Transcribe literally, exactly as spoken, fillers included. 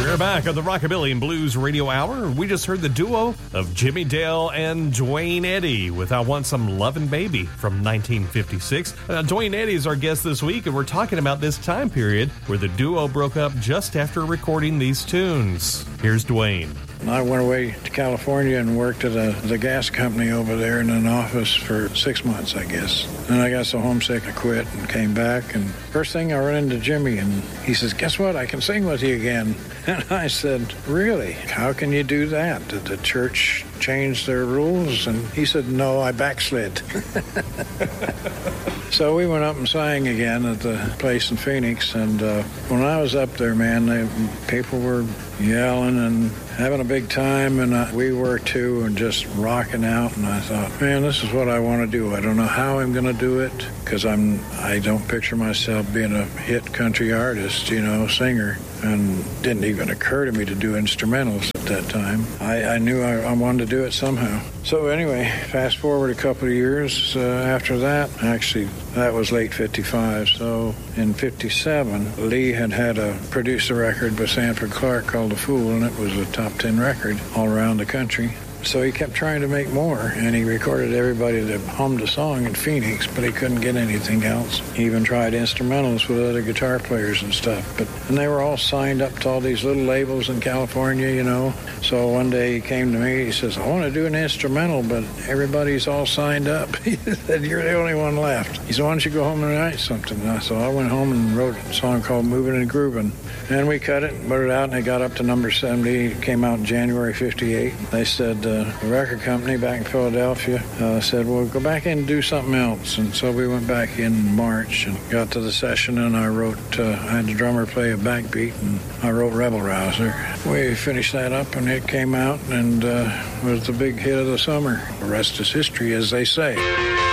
We're back on the Rockabilly and Blues Radio Hour. We just heard the duo of Jimmy Dale and Duane Eddy with I Want Some Lovin' Baby from nineteen fifty-six. Uh, Duane Eddy is our guest this week, and we're talking about this time period where the duo broke up just after recording these tunes. Here's Duane. I went away to California and worked at a, the gas company over there in an office for six months, I guess. And I got so homesick I quit and came back. And first thing I ran into Jimmy, and he says, "Guess what? I can sing with you again." And I said, "Really? How can you do that? Did the church change their rules?" And he said, "No, I backslid." So we went up and sang again at the place in Phoenix. And uh, when I was up there, man, they, people were yelling and having a big time, and uh, we were too, and just rocking out. And I thought, man, this is what I want to do. I don't know how I'm going to do it, because I'm I don't picture myself being a hit country artist, you know, singer. And didn't even occur to me to do instrumentals at that time. I, I knew I, I wanted to do it somehow. So anyway, fast forward a couple of years uh, after that. Actually, that was late fifty-five. So in fifty-seven, Lee had had a produced a record by Sanford Clark called The Fool, and it was a top ten record all around the country. So he kept trying to make more, and he recorded everybody that hummed a song in Phoenix, but he couldn't get anything else. He even tried instrumentals with other guitar players and stuff, but and they were all signed up to all these little labels in California, you know. So one day he came to me, he says, "I want to do an instrumental, but everybody's all signed up." He said, "You're the only one left." He said, "Why don't you go home and write something?" And so I went home and wrote a song called Moving and Grooving. And we cut it and put it out, and it got up to number seventy. It came out in January fifty-eight. They said, uh, the record company back in Philadelphia uh, said, "Well, go back in and do something else." And so we went back in March and got to the session, and I wrote, uh, I had the drummer play a backbeat, and I wrote Rebel Rouser. We finished that up, and it came out and uh, was the big hit of the summer. The rest is history, as they say.